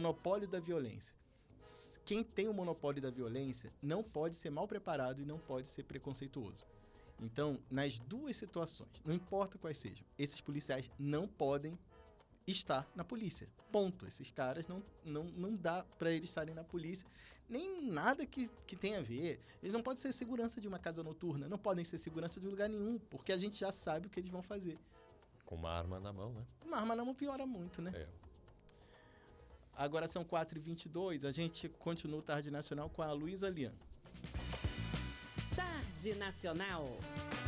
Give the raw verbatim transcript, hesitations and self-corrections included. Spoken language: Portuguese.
monopólio da violência. Quem tem o monopólio da violência não pode ser mal preparado e não pode ser preconceituoso. Então, nas duas situações, não importa quais sejam, esses policiais não podem estar na polícia. Ponto. Esses caras não, não, não dá para eles estarem na polícia, nem nada que, que tenha a ver. Eles não podem ser segurança de uma casa noturna, não podem ser segurança de lugar nenhum, porque a gente já sabe o que eles vão fazer. Com uma arma na mão, né? Uma arma na mão piora muito, né? É. Agora são quatro e vinte e dois, a gente continua o Tarde Nacional com a Luísa Lian. Tarde Nacional.